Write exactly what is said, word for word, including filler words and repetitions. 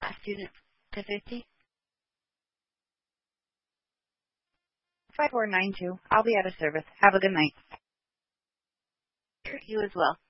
Student to fifty. five four nine two. I'll be out of service. Have a good night. You as well.